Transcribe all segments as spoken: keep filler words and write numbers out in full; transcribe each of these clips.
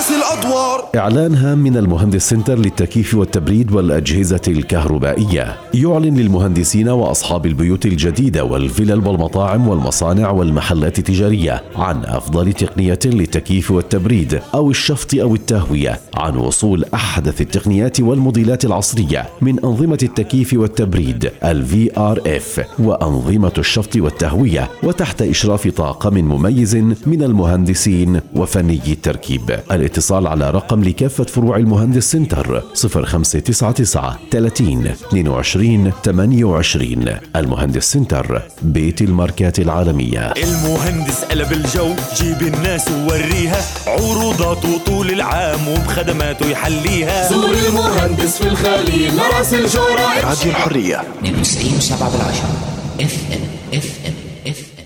عكس الأدوار. إعلان هام من المهندس سنتر للتكييف والتبريد والأجهزة الكهربائية يعلن للمهندسين وأصحاب البيوت الجديدة والفلل والمطاعم والمصانع والمحلات التجارية عن أفضل تقنية للتكييف والتبريد أو الشفط أو التهوية عن وصول أحدث التقنيات والموديلات العصرية من أنظمة التكييف والتبريد ال في آر إف وأنظمة الشفط والتهوية، وتحت إشراف طاقم مميز من المهندسين وفني التركيب. الاتصال على رقم لكافة فروع المهندس سنتر صفر خمسة تسعة تسعة ثلاثين اثنين وعشرين ثمانية وعشرين. المهندس سنتر، بيت الماركات العالمية. المهندس قلب الجو، جيب الناس ووريها عروضاته طول العام وبخدماته يحليها. زور المهندس في الخليل راس الجورة. راديو الحرية اثنين وتسعين وسبعة بالعشرة اف ام اف ام اف ام.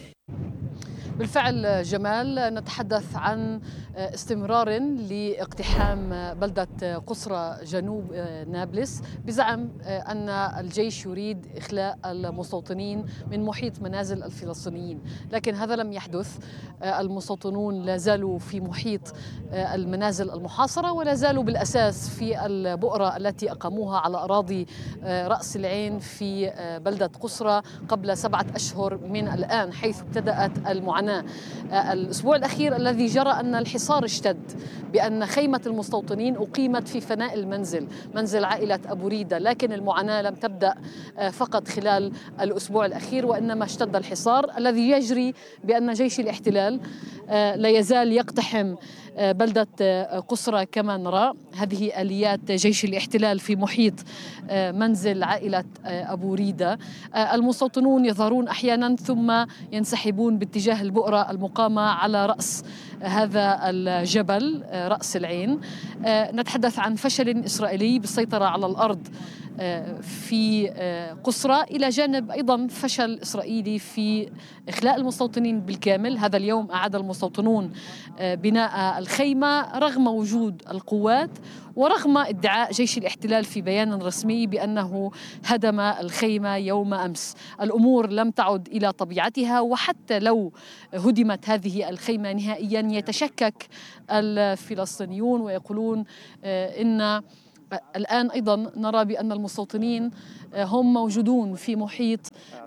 بالفعل جمال، نتحدث عن استمرار لاقتحام بلدة قصرى جنوب نابلس بزعم أن الجيش يريد إخلاء المستوطنين من محيط منازل الفلسطينيين، لكن هذا لم يحدث. المستوطنون لا زالوا في محيط المنازل المحاصرة ولا زالوا بالأساس في البؤرة التي أقاموها على أراضي رأس العين في بلدة قصرى قبل سبعة أشهر من الآن، حيث ابتدأت المعاناة. الأسبوع الأخير الذي جرى أن الحصار اشتد بأن خيمة المستوطنين أقيمت في فناء المنزل، منزل عائلة أبو ريدة، لكن المعاناة لم تبدأ فقط خلال الأسبوع الأخير، وإنما اشتد الحصار الذي يجري بأن جيش الاحتلال لا يزال يقتحم بلدة قصرى كما نرى. هذه آليات جيش الاحتلال في محيط منزل عائلة أبو ريدة. المستوطنون يظهرون أحيانا ثم ينسحبون باتجاه البؤرة المقامة على رأس هذا الجبل رأس العين. نتحدث عن فشل إسرائيلي بالسيطرة على الأرض في قصرى، إلى جانب أيضا فشل إسرائيلي في إخلاء المستوطنين بالكامل. هذا اليوم أعاد المستوطنون بناء الخيمة رغم وجود القوات ورغم ادعاء جيش الاحتلال في بيان رسمي بأنه هدم الخيمة يوم أمس. الأمور لم تعد إلى طبيعتها، وحتى لو هدمت هذه الخيمة نهائيا يتشكك الفلسطينيون ويقولون إن الآن أيضا نرى بأن المستوطنين هم موجودون في محيط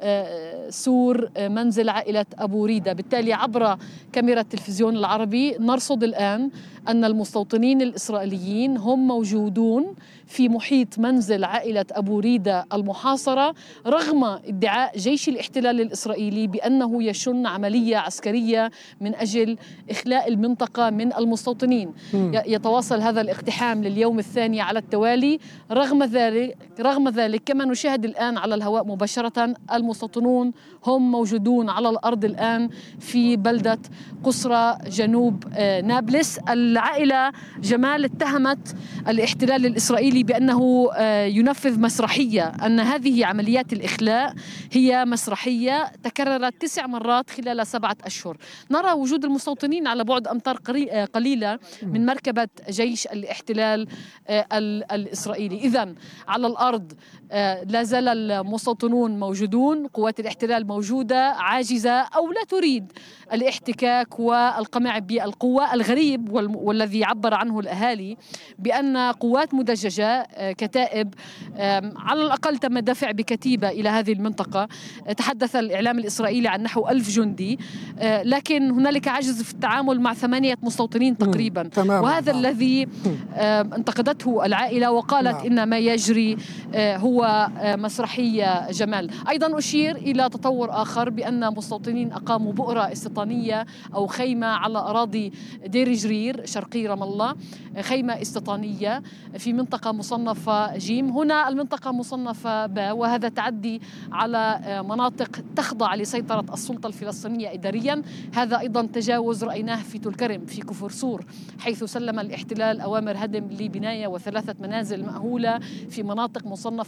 سور منزل عائلة أبو ريدة. بالتالي عبر كاميرا التلفزيون العربي نرصد الآن أن المستوطنين الإسرائيليين هم موجودون في محيط منزل عائلة أبو ريدة المحاصرة، رغم ادعاء جيش الاحتلال الإسرائيلي بأنه يشن عملية عسكرية من أجل إخلاء المنطقة من المستوطنين. يتواصل هذا الاقتحام لليوم الثاني على التوالي. رغم ذلك رغم ذلك كما نشاهد الآن على الهواء مباشرة، المستوطنون هم موجودون على الأرض الآن في بلدة قصرى جنوب نابلس. العائلة جمال اتهمت الاحتلال الإسرائيلي بأنه ينفذ مسرحية، أن هذه عمليات الإخلاء هي مسرحية تكررت تسع مرات خلال سبعة أشهر. نرى وجود المستوطنين على بعد أمتار قليلة من مركبة جيش الاحتلال الإسرائيلي. إذن على الأرض لا زال المستوطنون موجودون، قوات الاحتلال موجودة عاجزة أو لا تريد الاحتكاك والقمع بالقوة. الغريب والذي عبر عنه الأهالي بأن قوات مدججة كتائب على الأقل تم دفع بكتيبة إلى هذه المنطقة. تحدث الإعلام الإسرائيلي عن نحو ألف جندي، لكن هنالك عجز في التعامل مع ثمانية مستوطنين تقريبا، وهذا الذي انتقدته العائلة وقالت إن ما يجري هو مسرحية. جمال أيضا أشير إلى تطور آخر بأن مستوطنين أقاموا بؤرة استيطانية أو خيمة على أراضي دير جرير شرقي رام الله، خيمة استيطانية في منطقة مصنفة جيم. هنا المنطقة مصنفة با، وهذا تعدي على مناطق تخضع لسيطرة السلطة الفلسطينية إداريا. هذا أيضا تجاوز رأيناه في تلكرم في كفر سور، حيث سلم الاحتلال أوامر هدم لبناية وثلاثة منازل مأهولة في مناطق مصنفة باء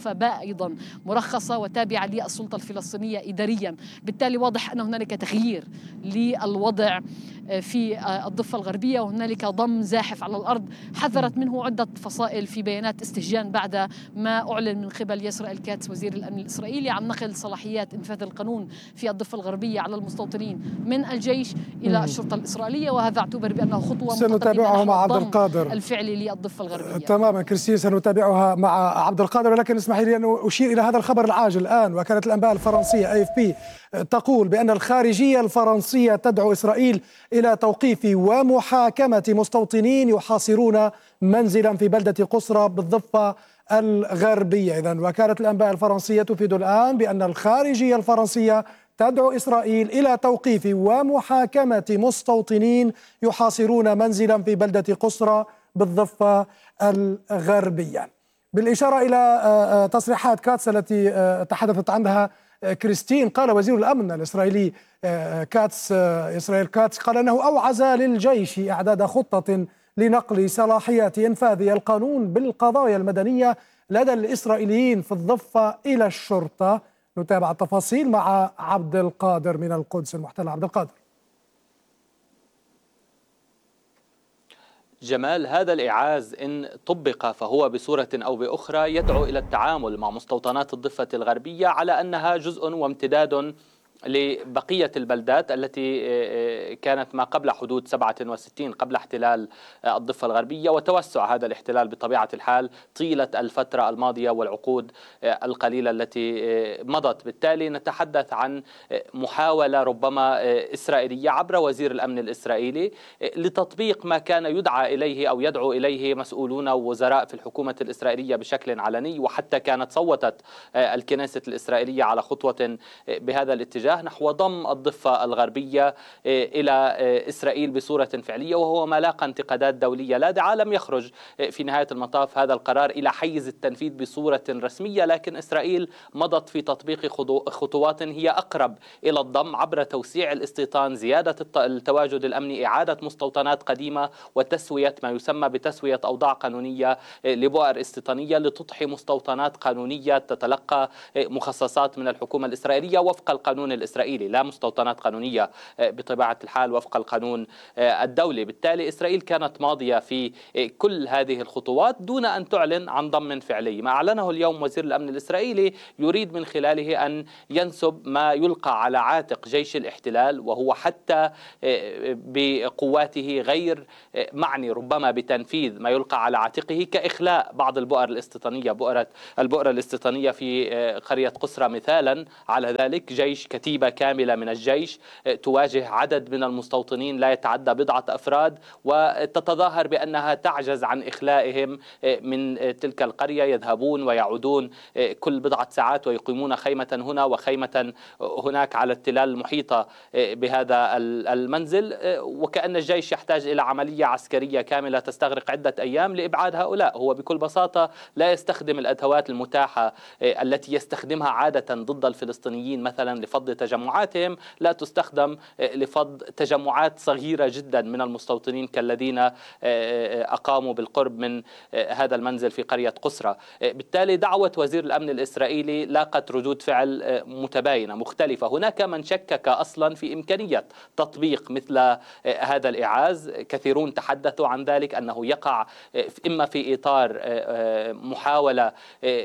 أيضا مرخصة وتابعة للسلطة الفلسطينية إداريا. بالتالي واضح أن هنالك تغيير للوضع في الضفة الغربية، وهنالك ضم زاحف على الأرض حذرت منه عدة فصائل في بيانات استهجان بعد ما أعلن من قبل ياسر الكاتس وزير الأمن الإسرائيلي عن نقل صلاحيات إنفاذ القانون في الضفة الغربية على المستوطنين من الجيش إلى مم. الشرطة الإسرائيلية، وهذا اعتبر بأنه خطوة سنتابعها مع عبد القادر الفعلي للضفة الغربية. تماما كريستين، سنتابعها مع عبد القادر، ولكن اسمحي لي أن أشير إلى هذا الخبر العاجل الآن. وكالة الأنباء الفرنسية إيه إف بي تقول بأن الخارجية الفرنسية تدعو إسرائيل إلى توقيف ومحاكمة مستوطنين يحاصرون منزلا في بلدة قصرى بالضفة الغربية. إذن وكالة الأنباء الفرنسية تفيد الآن بأن الخارجية الفرنسية تدعو إسرائيل إلى توقيف ومحاكمة مستوطنين يحاصرون منزلا في بلدة قصرى بالضفة الغربية، بالإشارة إلى تصريحات كاتس التي تحدثت عنها كريستين. قال وزير الأمن الإسرائيلي كاتس إسرائيل كاتس قال أنه أوعز للجيش إعداد خطة لنقل صلاحيات إنفاذ القانون بالقضايا المدنية لدى الإسرائيليين في الضفة إلى الشرطة. نتابع التفاصيل مع عبد القادر من القدس المحتلة. عبد القادر. جمال، هذا الإعاز إن طبق فهو بصورة أو بأخرى يدعو إلى التعامل مع مستوطنات الضفة الغربية على أنها جزء وامتداد لبقية البلدات التي كانت ما قبل حدود سبعة وستين قبل احتلال الضفة الغربية وتوسع هذا الاحتلال بطبيعة الحال طيلة الفترة الماضية والعقود القليلة التي مضت. بالتالي نتحدث عن محاولة ربما إسرائيلية عبر وزير الأمن الإسرائيلي لتطبيق ما كان يدعى إليه أو يدعو إليه مسؤولون ووزراء في الحكومة الإسرائيلية بشكل علني، وحتى كانت صوتت الكنيسة الإسرائيلية على خطوة بهذا الاتجاه نحو ضم الضفة الغربية إلى إسرائيل بصورة فعلية، وهو ما لاقى انتقادات دولية لاذعة. لم يخرج في نهاية المطاف هذا القرار إلى حيز التنفيذ بصورة رسمية، لكن إسرائيل مضت في تطبيق خطوات هي أقرب إلى الضم عبر توسيع الاستيطان، زيادة التواجد الأمني، إعادة مستوطنات قديمة، وتسوية ما يسمى بتسوية أوضاع قانونية لبؤر استيطانية لتضحي مستوطنات قانونية تتلقى مخصصات من الحكومة الإسرائيلية وفق القانون الإسرائيلي، لا مستوطنات قانونية بطبيعة الحال وفق القانون الدولي. بالتالي إسرائيل كانت ماضية في كل هذه الخطوات دون أن تعلن عن ضم فعلي. ما أعلنه اليوم وزير الأمن الإسرائيلي يريد من خلاله أن ينسب ما يلقى على عاتق جيش الاحتلال، وهو حتى بقواته غير معني ربما بتنفيذ ما يلقى على عاتقه، كإخلاء بعض البؤر الاستيطانية. بؤرة البؤرة الاستيطانية في قرية قصرى مثالا على ذلك، جيش كتيبة كاملة من الجيش تواجه عدد من المستوطنين لا يتعدى بضعة أفراد، وتتظاهر بأنها تعجز عن إخلائهم من تلك القرية، يذهبون ويعودون كل بضعة ساعات ويقيمون خيمة هنا وخيمة هناك على التلال المحيطة بهذا المنزل، وكأن الجيش يحتاج إلى عملية عسكرية كاملة تستغرق عدة أيام لإبعاد هؤلاء. هو بكل بساطة لا يستخدم الأدوات المتاحة التي يستخدمها عادة ضد الفلسطينيين مثلا لفض تجمعاتهم، لا تستخدم لفض تجمعات صغيرة جدا من المستوطنين كالذين أقاموا بالقرب من هذا المنزل في قرية قصرى. بالتالي دعوة وزير الأمن الإسرائيلي لاقت ردود فعل متباينة مختلفة. هناك من شكك أصلا في إمكانية تطبيق مثل هذا الإعاز، كثيرون تحدثوا عن ذلك أنه يقع إما في إطار محاولة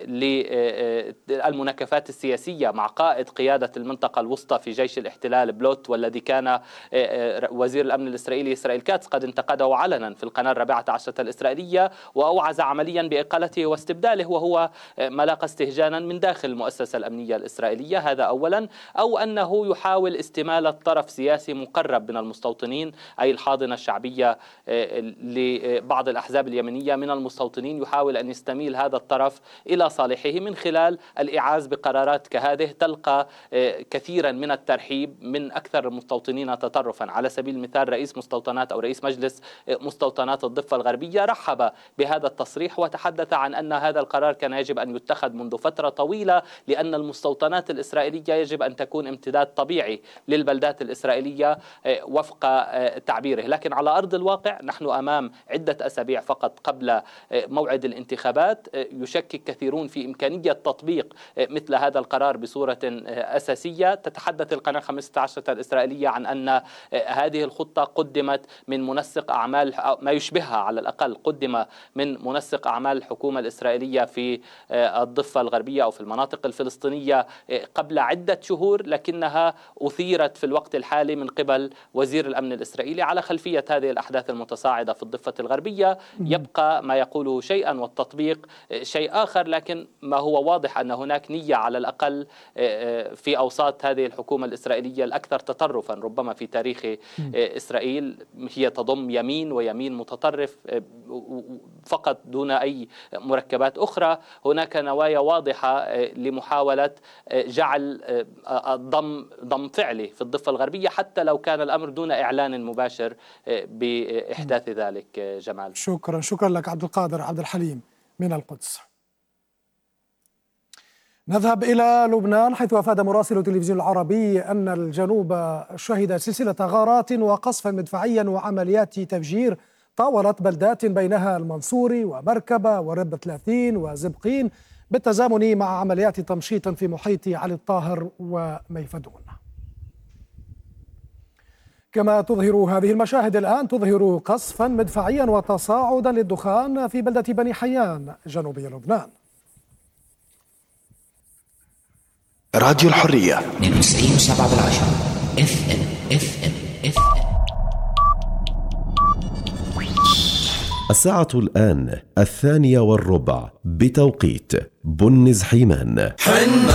للمناكفات السياسية مع قائد قيادة المنطقة الوسطى في جيش الاحتلال بلوت، والذي كان وزير الأمن الإسرائيلي إسرائيل كاتس قد انتقده علنا في القناة الرابعة عشرة الإسرائيلية، وأوعز عمليا بإقالته واستبداله، وهو ما لاقى استهجانا من داخل المؤسسة الأمنية الإسرائيلية. هذا أولا. أو أنه يحاول استمالة طرف سياسي مقرب من المستوطنين، أي الحاضنة الشعبية لبعض الأحزاب اليمنية من المستوطنين، يحاول أن يستميل هذا الطرف إلى صالحه من خلال الإعاز بقرارات كهذه تلقى كثير كثيرا من الترحيب من أكثر المستوطنين تطرفا. على سبيل المثال رئيس مستوطنات أو رئيس مجلس مستوطنات الضفة الغربية رحب بهذا التصريح وتحدث عن أن هذا القرار كان يجب أن يتخذ منذ فترة طويلة، لأن المستوطنات الإسرائيلية يجب أن تكون امتداد طبيعي للبلدات الإسرائيلية وفق تعبيره. لكن على أرض الواقع نحن أمام عدة أسابيع فقط قبل موعد الانتخابات يشكك كثيرون في إمكانية تطبيق مثل هذا القرار بصورة أساسية. تتحدث القناة خمسة عشر الإسرائيلية عن أن هذه الخطة قدمت من منسق أعمال ما يشبهها على الأقل قدم من منسق أعمال الحكومة الإسرائيلية في الضفة الغربية أو في المناطق الفلسطينية قبل عدة شهور، لكنها أثيرت في الوقت الحالي من قبل وزير الأمن الإسرائيلي على خلفية هذه الأحداث المتصاعدة في الضفة الغربية. يبقى ما يقوله شيئا والتطبيق شيء آخر، لكن ما هو واضح أن هناك نية على الأقل في أوساط هذه الحكومة الإسرائيلية الأكثر تطرفا ربما في تاريخ إسرائيل. هي تضم يمين ويمين متطرف فقط دون أي مركبات أخرى. هناك نوايا واضحة لمحاولة جعل ضم ضم فعلي في الضفة الغربية حتى لو كان الأمر دون إعلان مباشر بإحداث ذلك. جمال، شكرا شكرا لك عبد القادر عبد الحليم من القدس. نذهب إلى لبنان حيث أفاد مراسل التلفزيون العربي أن الجنوب شهد سلسلة غارات وقصفا مدفعيا وعمليات تفجير طاولت بلدات بينها المنصوري ومركبة ورب ثلاثين وزبقين بالتزامن مع عمليات تمشيط في محيط علي الطاهر وميفدون. كما تظهر هذه المشاهد الآن تظهر قصفا مدفعيا وتصاعدا للدخان في بلدة بني حيان جنوبي لبنان. راديو الحرية اثنين وتسعين وسبعة بالعشرة اف ام اف ام اف ام. الساعة الآن الثانية والربع بتوقيت بنز حيمان.